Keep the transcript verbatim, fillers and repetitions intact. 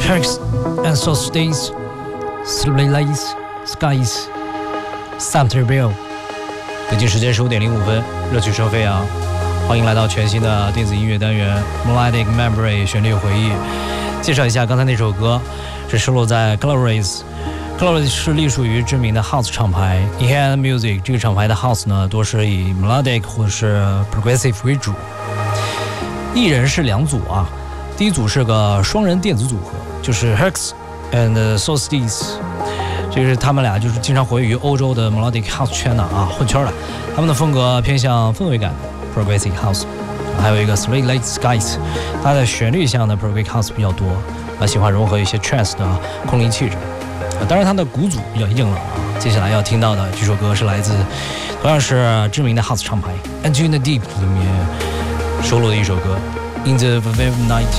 Herx and Solstice, Sleepless Skies, Sumter Bill。北京时间十五点零五分，热曲收飞扬，欢迎来到全新的电子音乐单元 Melodic Memory 旋律回忆。介绍一下刚才那首歌，是收录在 Glorious。Glorious 是隶属于知名的 House 厂牌 ，Ehan Music 这个厂牌的 House 呢，多是以 Melodic 或者是 Progressive 为主。艺人是两组啊，第一组是个双人电子组合，就是 Herx and Solstice。这个是他们俩就是经常活跃于欧洲的 Melodic House 圈的啊，混圈的。他们的风格偏向氛围感的 Progressive House。还有一个 Sleepless Skies， 它的旋律向的 Progressive House 比较多，啊，喜欢融合一些 Trance 的空灵气质。啊，当然它的鼓组比较硬朗啊。接下来要听到的这首歌是来自同样是知名的 House 厂牌 Into the Deep 里面收录的一首歌 In the Vivid Night。